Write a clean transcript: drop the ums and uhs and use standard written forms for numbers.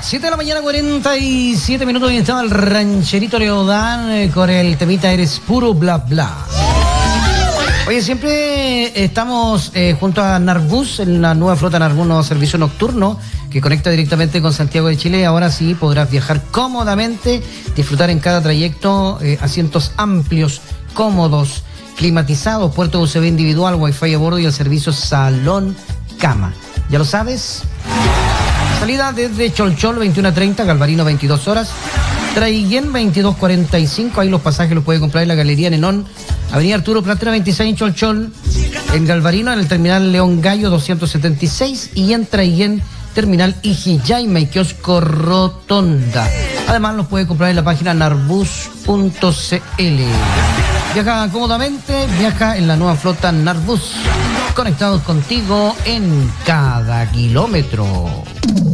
Ya, 7 de la mañana, 47 minutos y estaba el rancherito Leodán con el temita Eres Puro Bla Bla. Oye, siempre estamos junto a Narbus, en la nueva flota Narbus, nuevo servicio nocturno que conecta directamente con Santiago de Chile. Ahora sí podrás viajar cómodamente, disfrutar en cada trayecto, asientos amplios, cómodos, climatizados, puerto USB individual, wifi a bordo y el servicio Salón Cama. ¿Ya lo sabes? Salida desde Cholchol 21:30, Galvarino 22 horas, Traiguén 22:45, ahí los pasajes los puede comprar en la Galería Nenón, Avenida Arturo Pratera 26 en Cholchol, en Galvarino en el terminal León Gallo 276 y en Traiguén terminal Ijiyaima y kiosco Rotonda. Además los puede comprar en la página narbus.cl. Viaja cómodamente, viaja en la nueva flota Narbus, conectados contigo en cada kilómetro.